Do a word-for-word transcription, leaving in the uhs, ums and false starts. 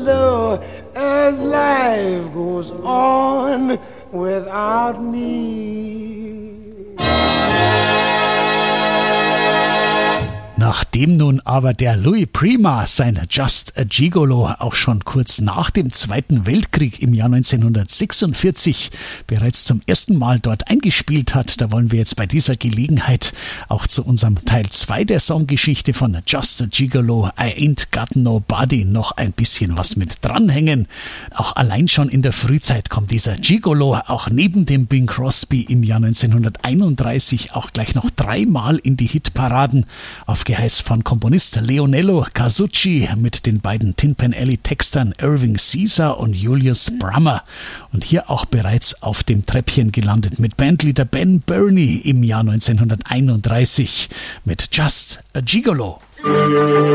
though as life goes on without me. Nachdem nun aber der Louis Prima sein Just a Gigolo auch schon kurz nach dem Zweiten Weltkrieg im Jahr neunzehnhundertsechsundvierzig bereits zum ersten Mal dort eingespielt hat, da wollen wir jetzt bei dieser Gelegenheit auch zu unserem Teil zwei der Songgeschichte von Just a Gigolo, I Ain't Got Nobody, noch ein bisschen was mit dranhängen. Auch allein schon in der Frühzeit kommt dieser Gigolo auch neben dem Bing Crosby im Jahr neunzehnhunderteinunddreißig auch gleich noch dreimal in die Hitparaden, auf Geheiß von Komponist Leonello Casucci mit den beiden Tin Pan Alley Textern Irving Caesar und Julius Brummer. Und hier auch bereits auf dem Treppchen gelandet mit Bandleader Ben Burney im Jahr neunzehnhunderteinunddreißig mit Just a Gigolo.